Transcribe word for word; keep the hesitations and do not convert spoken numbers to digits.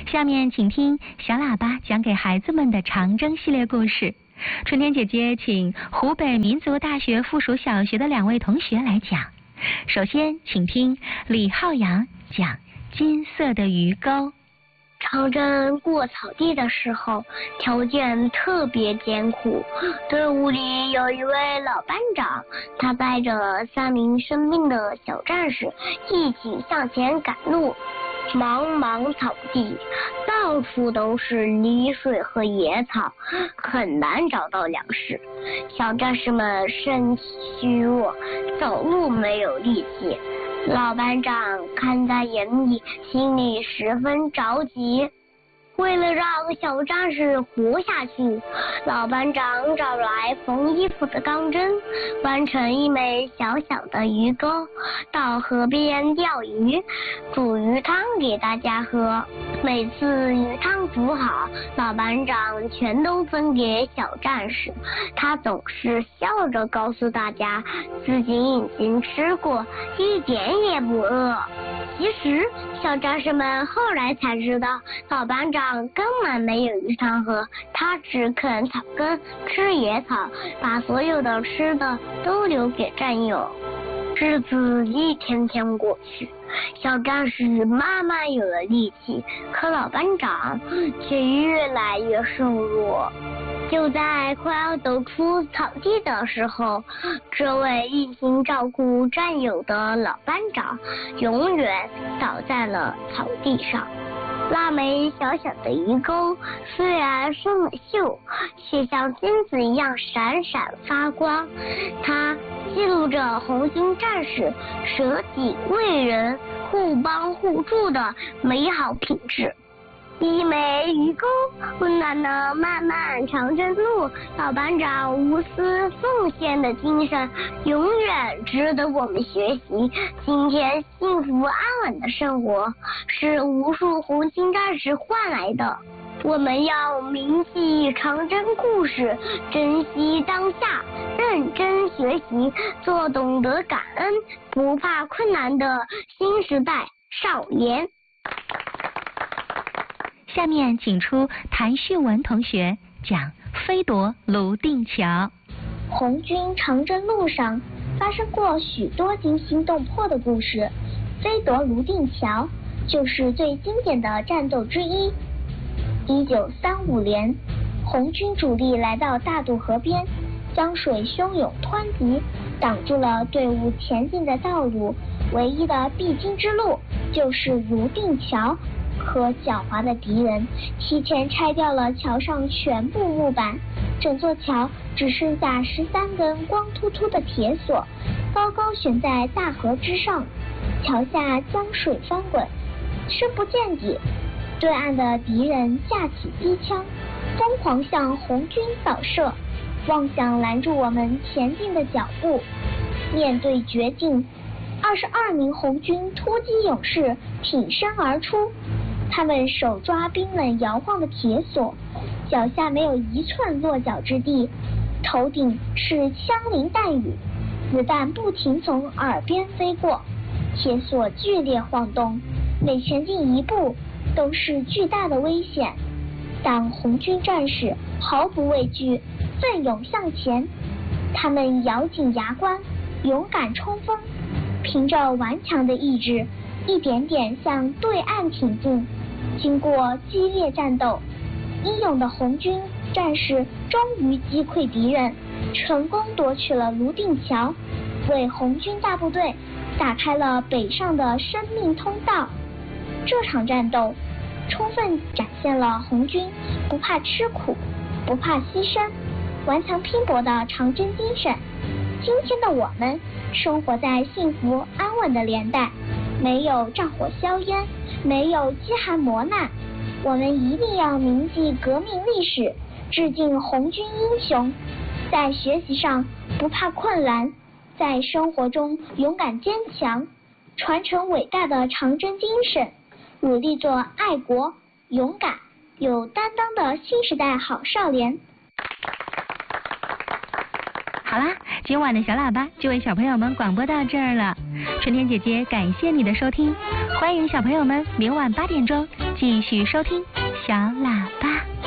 下面请听小喇叭讲给孩子们的长征系列故事。春天姐姐请湖北民族大学附属小学的两位同学来讲。首先请听李浩洋讲金色的鱼钩。 长征过草地的时候，条件特别艰苦。队伍里有一位老班长，他带着三名生病的小战士一起向前赶路。茫茫草地，到处都是泥水和野草，很难找到粮食。小战士们身体虚弱，走路没有力气。老班长看在眼里，心里十分着急。为了让小战士活下去，老班长找来缝衣服的钢针，弯成一枚小小的鱼钩，到河边钓鱼，煮鱼汤给大家喝。每次鱼汤煮好，老班长全都分给小战士，他总是笑着告诉大家自己已经吃过，一点也不饿。其实小战士们后来才知道，老班长根本没有鱼汤喝，他只啃草根，吃野草，把所有的吃的都留给战友。日子一天天过去，小战士慢慢有了力气，可老班长却越来越瘦弱。就在快要走出草地的时候，这位一心照顾战友的老班长永远倒在了草地上。那枚小小的鱼钩虽然生了锈，却像金子一样闪闪发光，它记录着红军战士舍己为人、互帮互助的美好品质。一枚鱼钩温暖了漫漫长征路，老班长无私奉献的精神永远值得我们学习。今天幸福安稳的生活是无数红军战士换来的，我们要铭记长征故事，珍惜当下，认真学习，做懂得感恩、不怕困难的新时代少年。 下面请出谭旭文同学讲飞夺泸定桥。 红军长征路上发生过许多惊心动魄的故事，飞夺泸定桥就是最经典的战斗之一。一九三五年，红军主力来到大渡河边，江水汹涌湍急，挡住了队伍前进的道路，唯一的必经之路就是泸定桥。可狡猾的敌人提前拆掉了桥上全部木板，整座桥只剩下十三根光秃秃的铁索，高高悬在大河之上。桥下江水翻滚，深不见底。对岸的敌人架起机枪，疯狂向红军扫射，妄想拦住我们前进的脚步。面对绝境，二十二名红军突击勇士挺身而出。他们手抓冰冷摇晃的铁索，脚下没有一寸落脚之地，头顶是枪林弹雨，子弹不停从耳边飞过，铁索剧烈晃动，每前进一步都是巨大的危险。但红军战士毫不畏惧，奋勇向前。他们咬紧牙关，勇敢冲锋，凭着顽强的意志，一点点向对岸挺进。经过激烈战斗，英勇的红军战士终于击溃敌人，成功夺取了泸定桥，为红军大部队打开了北上的生命通道。这场战斗充分展现了红军不怕吃苦、不怕牺牲、顽强拼搏的长征精神。今天的我们生活在幸福安稳的年代，没有战火硝烟，没有饥寒磨难，我们一定要铭记革命历史，致敬红军英雄，在学习上不怕困难，在生活中勇敢坚强，传承伟大的长征精神，努力做爱国、勇敢、有担当的新时代好少年。 好啦，今晚的小喇叭就为小朋友们广播到这儿了。春天姐姐感谢你的收听，欢迎小朋友们明晚八点钟继续收听小喇叭。